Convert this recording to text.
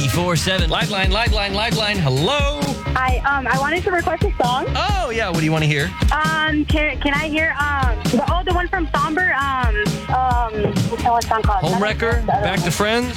24/7. Lifeline. Hello. Hi, I wanted to request a song. Oh, yeah. What do you want to hear? Can I hear the one from Somber? What's that song called? Homewrecker? Back to Friends?